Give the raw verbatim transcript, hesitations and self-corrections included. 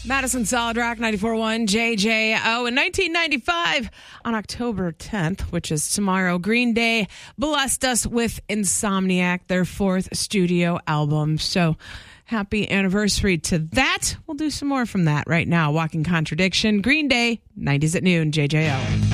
Madison Solid Rock ninety-four point one J J O. In nineteen ninety-five, on October tenth, which is tomorrow, Green Day blessed us with Insomniac, their fourth studio album. So happy anniversary to that. We'll do some more from that right now. Walking Contradiction, Green Day, nineties at noon, J J O.